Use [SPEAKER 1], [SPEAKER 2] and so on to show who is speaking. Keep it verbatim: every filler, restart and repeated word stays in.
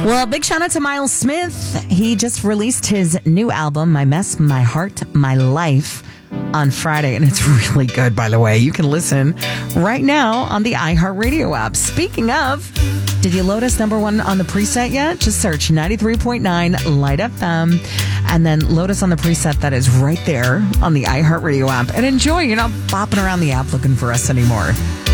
[SPEAKER 1] Well, big shout out to Miles Smith. He just released his new album, My Mess, My Heart, My Life, on Friday, and it's really good, by the way. You can listen right now on the iHeartRadio app. Speaking of, did you load us number one on the preset yet? Just search ninety-three point nine Light F M and then load us on the preset that is right there on the iHeartRadio app and enjoy. You're not bopping around the app looking for us anymore.